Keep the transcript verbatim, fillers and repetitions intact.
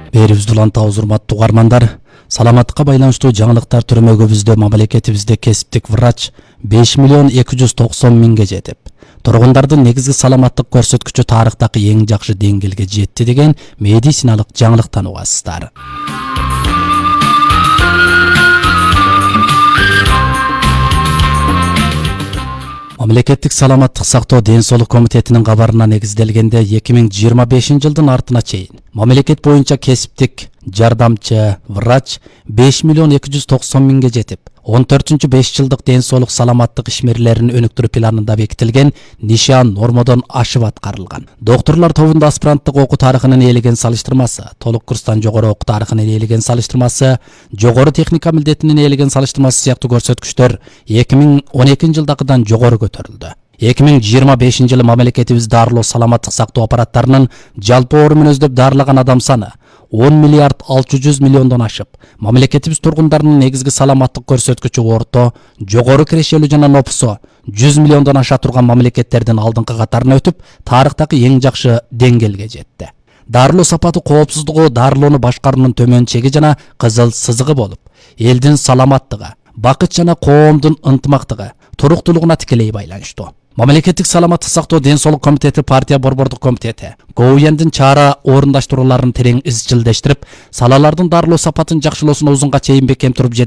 Берибизди улантабыз, урматтуу угармандар. Саламаттыкка байланыштуу жаңылыктар түрмөгүбүздө мамлекетибизде кесиптик врач беш миллион эки жүз токсон миңге жетип, тургундардын негизги саламаттык көрсөткүчү тарыхтагы эң жакшы деңгээлге жетти деген медициналык жаңылыктан угасыздар. Мамлекеттик саламаттык сактоо ден соолук комитетинин кабарына негизделгенде эки миң жыйырма бешинчи жылдын артына чейин мамлекет боюнча кесиптик жардамчы врач беш миллион эки жүз токсон миңге жетип, он төртүнчү беш жылдык ден соолук саламаттык ишмерлерин өнүктүрүү планында бекитилген нишан нормодон ашып аткарылган. Доктурлар тобунда аспиранттык окуу тарыхынын ээлеген салыштырмасы, толук курстан жогору окуу тарыхынын ээлеген салыштырмасы, жогору техника милдетинин ээлеген салыштырмасы сыяктуу көрсөткүчтөр эки миң он экинчи жылдагыдан жогору көтөрүлдү. эки миң жыйырма бешинчи жылы мамлекетибиз дарылоо саламаттык сактоо аппараттарынын жалпы оору өнөздөп дарылаган адам саны он миллиард алты жүз миллиондон ашып, мамлекетибиз тургундарынын негизги саламаттык көрсөткүчү орто, жогору кирешелүү жана нопусу жүз миллиондон аша турган мамлекеттердин алдыңкы катарына өтүп, тарыхтагы эң жакшы деңгээлге жетти. Дарылоо сапаты, коопсуздугу, дарылоону башкаруунун төмөн чеги жана кызыл сызыгы болуп, элдин саламаттыгы, бакыт жана коомдун ынтымактыгы, туруктуулугуна тикелей байланыштуу. Мамлекеттик саламаттык сактоо ден соолук комитети, партия борбордук комитети КОУЯндын чара орундаштырууларын терең изчилдештирип, салалардын дарылоо сапатын жакшылоосуна узунга чейин бекем туруп